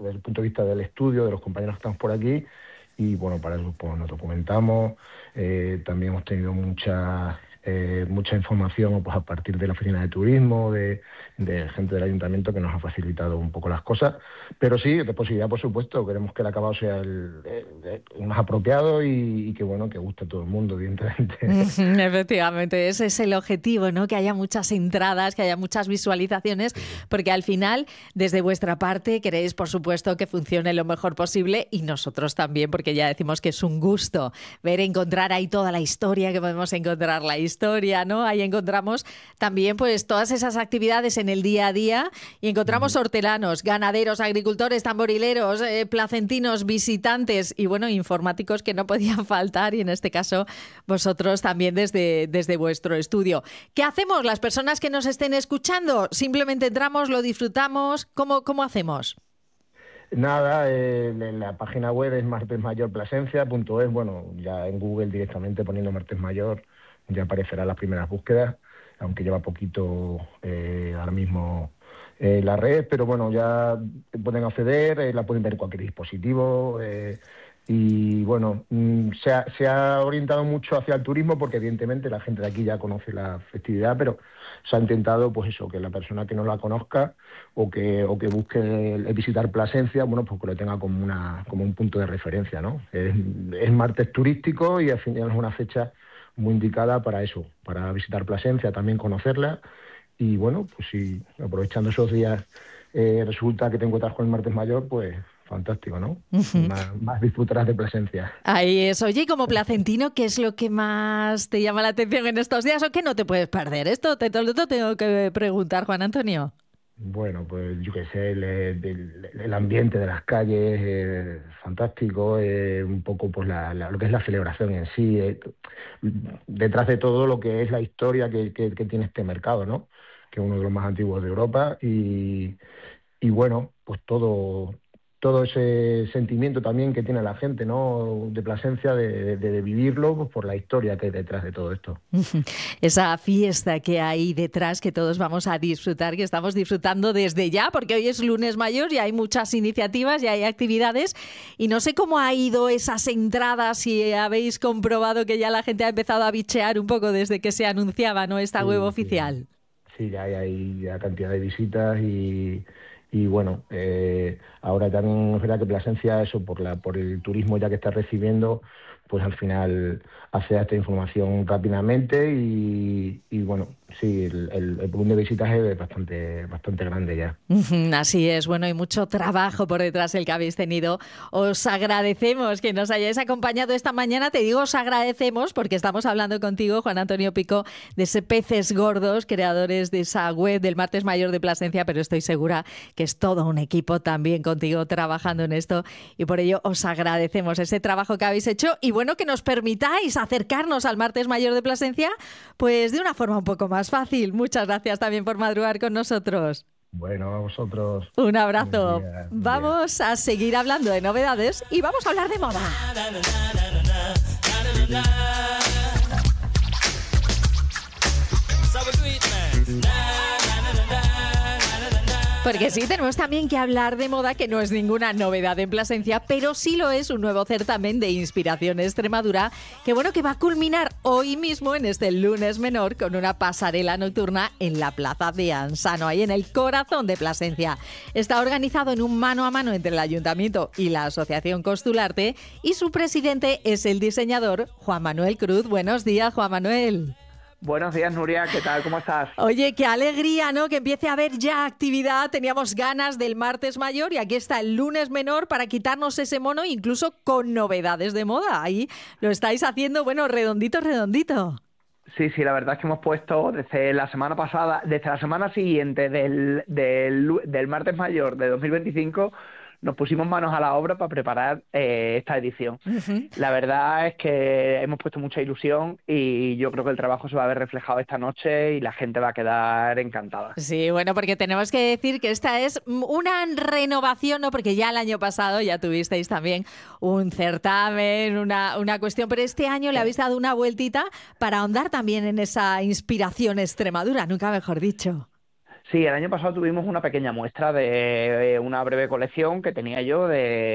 desde el punto de vista del estudio, de los compañeros que estamos por aquí, y bueno, para eso pues nos documentamos. También hemos tenido mucha información pues a partir de la oficina de turismo, de gente del ayuntamiento que nos ha facilitado un poco las cosas, pero sí, de posibilidad, por supuesto, queremos que el acabado sea el más apropiado y que bueno, que guste a todo el mundo, evidentemente. Efectivamente, ese es el objetivo, ¿no? Que haya muchas entradas, que haya muchas visualizaciones, porque al final, desde vuestra parte, queréis, por supuesto, que funcione lo mejor posible, y nosotros también, porque ya decimos que es un gusto encontrar ahí toda la historia, que podemos encontrar la historia, ¿no? Ahí encontramos también pues todas esas actividades en el día a día, y encontramos hortelanos, ganaderos, agricultores, tamborileros, placentinos, visitantes y bueno, informáticos que no podían faltar, y en este caso vosotros también desde vuestro estudio. ¿Qué hacemos las personas que nos estén escuchando? ¿Simplemente entramos, lo disfrutamos? ¿Cómo hacemos? Nada, en la página web es martesmayorplasencia.es. Bueno, ya en Google directamente poniendo Martes Mayor ya aparecerán las primeras búsquedas, aunque lleva poquito ahora mismo la red, pero bueno, ya pueden acceder, la pueden ver en cualquier dispositivo, y bueno, se ha orientado mucho hacia el turismo porque evidentemente la gente de aquí ya conoce la festividad, pero se ha intentado pues eso, que la persona que no la conozca o que busque el visitar Plasencia, bueno, pues que lo tenga como un punto de referencia, ¿no? Es martes turístico y al final es una fecha muy indicada para eso, para visitar Plasencia, también conocerla, y bueno, pues si aprovechando esos días resulta que te encuentras con el martes mayor, pues fantástico, ¿no? Uh-huh. Más disfrutarás de Plasencia. Ahí es. Oye, y como placentino, ¿qué es lo que más te llama la atención en estos días o qué no te puedes perder? Esto te lo tengo que preguntar, Juan Antonio. Bueno, pues yo qué sé, el ambiente de las calles, fantástico, un poco pues lo que es la celebración en sí, detrás de todo lo que es la historia que tiene este mercado, ¿no? Que es uno de los más antiguos de Europa, y bueno, pues todo ese sentimiento también que tiene la gente, ¿no? De Plasencia, de vivirlo, pues por la historia que hay detrás de todo esto. Esa fiesta que hay detrás, que todos vamos a disfrutar, que estamos disfrutando desde ya, porque hoy es lunes mayor y hay muchas iniciativas y hay actividades, y no sé cómo ha ido esas entradas, si habéis comprobado que ya la gente ha empezado a bichear un poco desde que se anunciaba, ¿no?, esta web oficial. Sí, ya hay ya cantidad de visitas y bueno, ahora también es verdad que Plasencia, eso por el turismo ya que está recibiendo, pues al final accede a esta información rápidamente y bueno, sí, el volumen de visitas es bastante grande ya. Así es, bueno, y mucho trabajo por detrás el que habéis tenido. Os agradecemos que nos hayáis acompañado esta mañana. Te digo, os agradecemos porque estamos hablando contigo, Juan Antonio Pico, de ese Peces Gordos, creadores de esa web del Martes Mayor de Plasencia, pero estoy segura que es todo un equipo también contigo trabajando en esto, y por ello os agradecemos ese trabajo que habéis hecho, y bueno, que nos permitáis acercarnos al Martes Mayor de Plasencia pues de una forma un poco más fácil. Muchas gracias también por madrugar con nosotros. Bueno, a vosotros. Un abrazo. Buen día. Vamos a seguir hablando de novedades y vamos a hablar de moda. Porque sí, tenemos también que hablar de moda, que no es ninguna novedad en Plasencia, pero sí lo es un nuevo certamen de Inspiración Extremadura, que bueno, que va a culminar hoy mismo, en este lunes menor, con una pasarela nocturna en la plaza de Ansano, ahí en el corazón de Plasencia. Está organizado en un mano a mano entre el Ayuntamiento y la Asociación Costularte, y su presidente es el diseñador Juan Manuel Cruz. Buenos días, Juan Manuel. Buenos días, Nuria, ¿qué tal? ¿Cómo estás? Oye, qué alegría, ¿no?, que empiece a haber ya actividad. Teníamos ganas del martes mayor y aquí está el lunes menor para quitarnos ese mono, incluso con novedades de moda. Ahí lo estáis haciendo, bueno, redondito. Sí, la verdad es que hemos puesto desde la semana pasada, desde la semana siguiente del martes mayor de 2025, nos pusimos manos a la obra para preparar esta edición. Uh-huh. La verdad es que hemos puesto mucha ilusión y yo creo que el trabajo se va a ver reflejado esta noche y la gente va a quedar encantada. Sí, bueno, porque tenemos que decir que esta es una renovación, ¿no? Porque ya el año pasado ya tuvisteis también un certamen, una cuestión, pero este año le habéis dado una vueltita para ahondar también en esa inspiración Extremadura, nunca mejor dicho. Sí, el año pasado tuvimos una pequeña muestra de una breve colección que tenía yo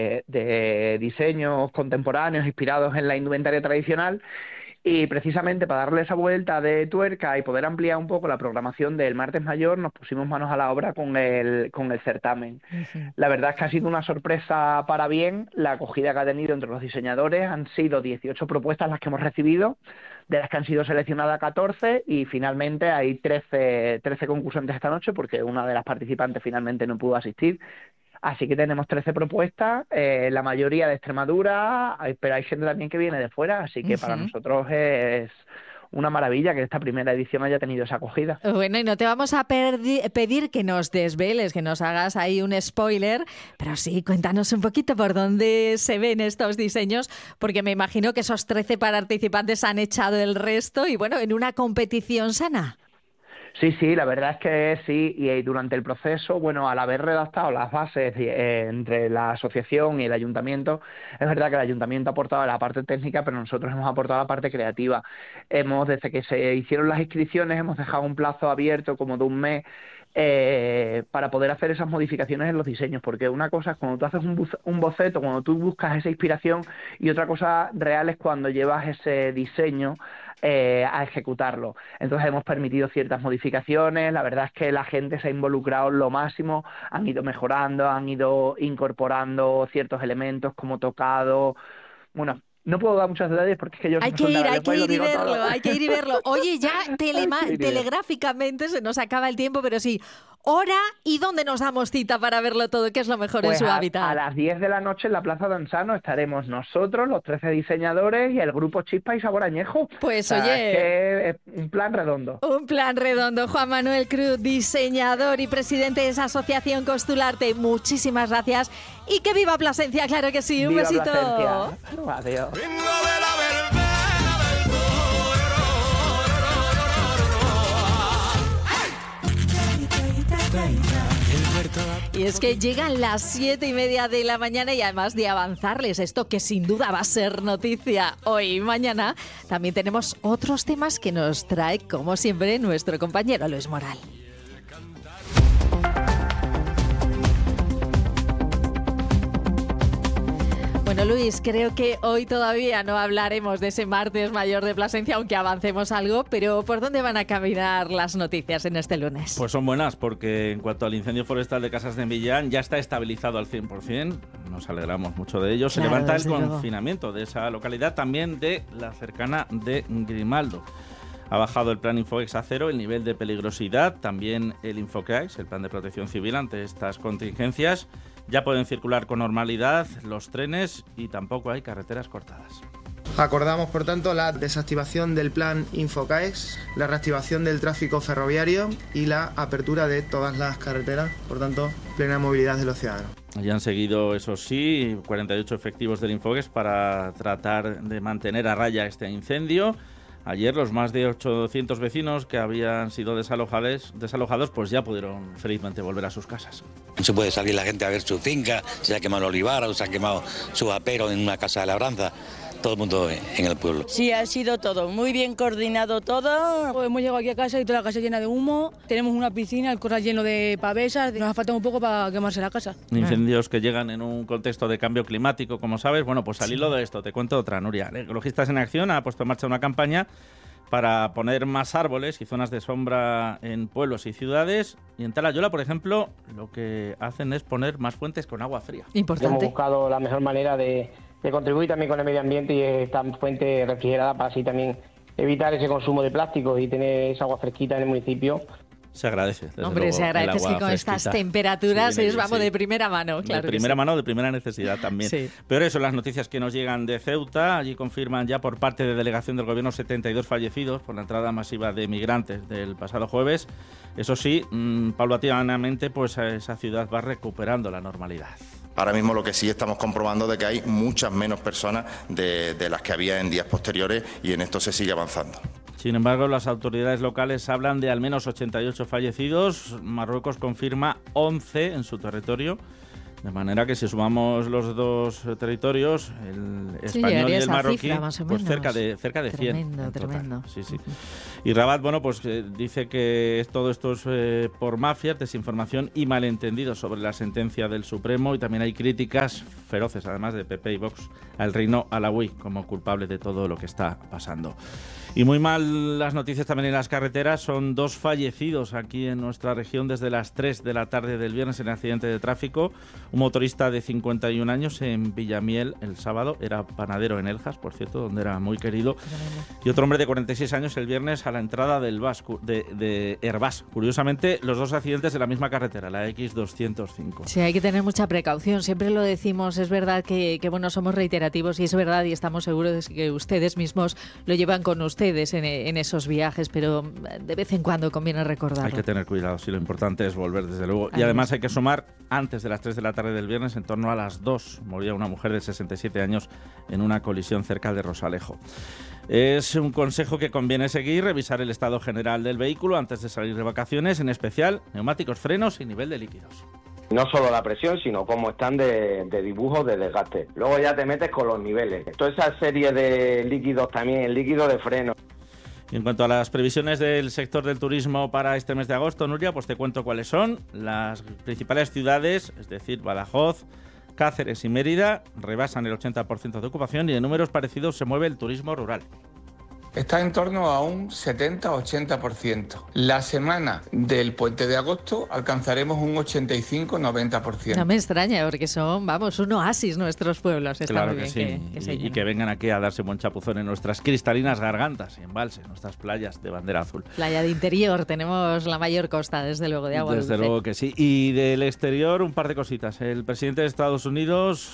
de diseños contemporáneos inspirados en la indumentaria tradicional. Y precisamente para darle esa vuelta de tuerca y poder ampliar un poco la programación del Martes Mayor, nos pusimos manos a la obra con el certamen. Ujú. La verdad es que ha sido una sorpresa para bien la acogida que ha tenido entre los diseñadores. Han sido 18 propuestas las que hemos recibido, de las que han sido seleccionadas 14 y finalmente hay 13 concursantes esta noche porque una de las participantes finalmente no pudo asistir. Así que tenemos 13 propuestas, la mayoría de Extremadura, pero hay gente también que viene de fuera, así que para Ujú. nosotros es una maravilla que esta primera edición haya tenido esa acogida. Bueno, y no te vamos a pedir que nos desveles, que nos hagas ahí un spoiler, pero sí, cuéntanos un poquito por dónde se ven estos diseños, porque me imagino que esos 13 participantes han echado el resto y bueno, en una competición sana. Sí, la verdad es que sí, y durante el proceso, bueno, al haber redactado las bases entre la asociación y el ayuntamiento, es verdad que el ayuntamiento ha aportado la parte técnica, pero nosotros hemos aportado la parte creativa. Desde que se hicieron las inscripciones, hemos dejado un plazo abierto como de un mes para poder hacer esas modificaciones en los diseños, porque una cosa es cuando tú haces un boceto, cuando tú buscas esa inspiración, y otra cosa real es cuando llevas ese diseño a ejecutarlo. Entonces hemos permitido ciertas modificaciones, la verdad es que la gente se ha involucrado lo máximo, han ido mejorando, han ido incorporando ciertos elementos como tocado, bueno, no puedo dar muchos detalles porque es que yo Hay me que suelto ir, la hay lengua que y lo ir y digo todo. verlo, hay que ir y verlo. Oye, ya Hay que ir y verlo. telegráficamente se nos acaba el tiempo, pero sí, hora y dónde nos damos cita para verlo todo, que es lo mejor en Pues su a hábitat. las 10 de la noche en la Plaza de Ansano estaremos nosotros, los 13 diseñadores y el grupo Chispa y Sabor Añejo. O Pues sea, es oye, que es un plan redondo. un plan redondo. Juan Manuel Cruz, diseñador y presidente de esa asociación Costularte. Muchísimas gracias y que viva Plasencia, claro que sí. Un ¡Viva besito. Plasencia! Adiós. Y es que llegan las 7:30 de la mañana y además de avanzarles esto que sin duda va a ser noticia hoy y mañana, también tenemos otros temas que nos trae, como siempre, nuestro compañero Luis Moral. Bueno, Luis, creo que hoy todavía no hablaremos de ese martes mayor de Plasencia, aunque avancemos algo, pero ¿por dónde van a caminar las noticias en este lunes? Pues son buenas, porque en cuanto al incendio forestal de Casas de Millán, ya está estabilizado al 100%, nos alegramos mucho de ello. Se Claro, levanta el desde luego. confinamiento de esa localidad, también de la cercana de Grimaldo. Ha bajado el plan Infoex a 0, el nivel de peligrosidad, también el Infocaex, el plan de protección civil ante estas contingencias. Ya pueden circular con normalidad los trenes y tampoco hay carreteras cortadas. Acordamos, por tanto, la desactivación del plan Infocaex, la reactivación del tráfico ferroviario y la apertura de todas las carreteras, por tanto, plena movilidad de los ciudadanos. Ya han seguido, eso sí, 48 efectivos del Infoex para tratar de mantener a raya este incendio. Ayer los más de 800 vecinos que habían sido desalojados pues ya pudieron felizmente volver a sus casas. No se puede salir la gente a ver su finca, se ha quemado el olivar o se ha quemado su apero en una casa de labranza. Todo el mundo en el pueblo. Sí, ha sido todo, muy bien coordinado todo. Pues hemos llegado aquí a casa y toda la casa llena de humo. Tenemos una piscina, el corral lleno de pavesas. Nos ha faltado un poco para quemarse la casa. Incendios que llegan en un contexto de cambio climático, como sabes. Bueno, pues al hilo de esto, te cuento otra, Nuria. Ecologistas en Acción ha puesto en marcha una campaña para poner más árboles y zonas de sombra en pueblos y ciudades. Y en Talayola, por ejemplo, lo que hacen es poner más fuentes con agua fría. Hemos Importante. buscado la mejor manera de contribuir también con el medio ambiente y esta fuente refrigerada para así también evitar ese consumo de plásticos y tener esa agua fresquita en el municipio. Se agradece. Desde Hombre, luego, se agradece, el es que agua con estas fresquita. temperaturas Sí, es, vamos, sí. de primera mano, claro. De que primera sí. mano, de primera necesidad también. Sí. Pero eso, las noticias que nos llegan de Ceuta, allí confirman ya por parte de delegación del gobierno 72 fallecidos por la entrada masiva de migrantes del pasado jueves. Eso sí, paulatinamente, pues esa ciudad va recuperando la normalidad. Ahora mismo lo que sí estamos comprobando de que hay muchas menos personas de las que había en días posteriores y en esto se sigue avanzando. Sin embargo, las autoridades locales hablan de al menos 88 fallecidos. Marruecos confirma 11 en su territorio. De manera que si sumamos los dos territorios, el español y el marroquí, cifra, más o pues menos. cerca de 100. Tremendo. Sí. Y Rabat, bueno, pues dice que todo esto es por mafias, desinformación y malentendidos sobre la sentencia del Supremo, y también hay críticas feroces, además de PP y Vox, al reino alawí como culpable de todo lo que está pasando. Y muy mal las noticias también en las carreteras. Son 2 fallecidos aquí en nuestra región desde las 3 de la tarde del viernes en accidente de tráfico. Un motorista de 51 años en Villamiel el sábado, era panadero en Eljas, por cierto, donde era muy querido. Y otro hombre de 46 años el viernes a la entrada del de Hervás. Curiosamente, los 2 accidentes de la misma carretera, la X205. Sí, hay que tener mucha precaución. Siempre lo decimos, es verdad que bueno, somos reiterativos y es verdad, y estamos seguros de que ustedes mismos lo llevan con ustedes en esos viajes, pero de vez en cuando conviene recordarlo. Hay que tener cuidado, sí, lo importante es volver, desde luego. Y además hay que sumar, antes de las 3 de la tarde del viernes, en torno a las 2, moría una mujer de 67 años en una colisión cerca de Rosalejo. Es un consejo que conviene seguir, revisar el estado general del vehículo antes de salir de vacaciones, en especial neumáticos, frenos y nivel de líquidos. No solo la presión, sino cómo están de dibujos de desgaste. Luego ya te metes con los niveles. Toda esa serie de líquidos también, el líquido de freno. Y en cuanto a las previsiones del sector del turismo para este mes de agosto, Nuria, pues te cuento cuáles son. Las principales ciudades, es decir, Badajoz, Cáceres y Mérida, rebasan el 80% de ocupación, y en números parecidos se mueve el turismo rural. Está en torno a un 70-80%. La semana del puente de agosto alcanzaremos un 85-90%. No me extraña, porque son, un oasis nuestros pueblos. Está claro muy que bien sí, y que vengan aquí a darse un buen chapuzón en nuestras cristalinas gargantas y embalses, nuestras playas de bandera azul. Playa de interior, tenemos la mayor costa, desde luego, de agua dulce. Desde luego que sí. Y del exterior, un par de cositas. El presidente de Estados Unidos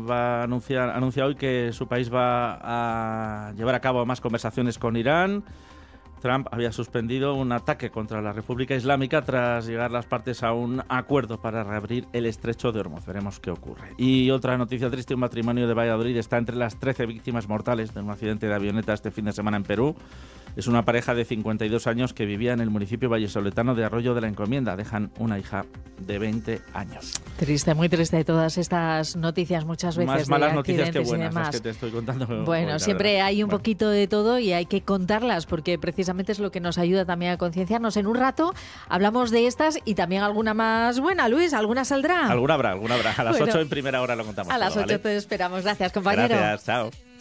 anuncia hoy que su país va a llevar a cabo más conversaciones con Irán. Trump había suspendido un ataque contra la República Islámica tras llegar las partes a un acuerdo para reabrir el estrecho de Hormuz. Veremos qué ocurre. Y otra noticia triste, un matrimonio de Valladolid está entre las 13 víctimas mortales de un accidente de avioneta este fin de semana en Perú. Es una pareja de 52 años que vivía en el municipio vallesoletano de Arroyo de la Encomienda. Dejan una hija de 20 años. Triste, muy triste todas estas noticias, muchas veces más malas de noticias que buenas, y demás. las que te estoy contando. Bueno, siempre hay un poquito de todo y hay que contarlas, porque precisamente es lo que nos ayuda también a concienciarnos. En un rato hablamos de estas y también alguna más buena, Luis, ¿alguna saldrá? Alguna habrá. A las 8 en primera hora lo contamos. A las 8 ¿vale? te esperamos. Gracias, compañero. Gracias, chao.